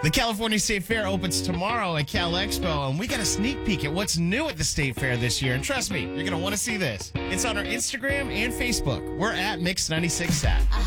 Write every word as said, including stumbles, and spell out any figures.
The California State Fair opens tomorrow at Cal Expo, and we got a sneak peek at what's new at the State Fair this year. And trust me, you're going to want to see this. It's on our Instagram and Facebook. We're at Mix ninety-six Sat.